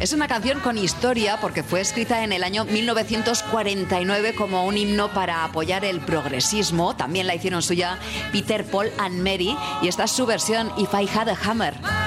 Es una canción con historia porque fue escrita en el año 1949 como un himno para apoyar el progresismo. También la hicieron suya Peter, Paul and Mary y esta es su versión If I Had a Hammer.